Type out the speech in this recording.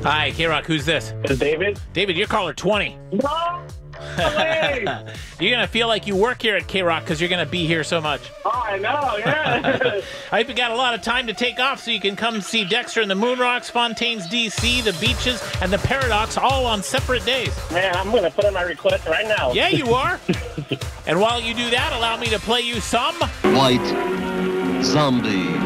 Hi, K-Rock, who's this? Is David? David, you're caller 20. No way! You're going to feel like you work here at K-Rock because you're going to be here so much. Oh, I know, yeah. I hope you got a lot of time to take off so you can come see Dexter and the Moonrocks, Fontaines DC, the Beaches, and the Paradox all on separate days. Man, I'm going to put in my request right now. Yeah, you are. And while you do that, allow me to play you some White Zombie.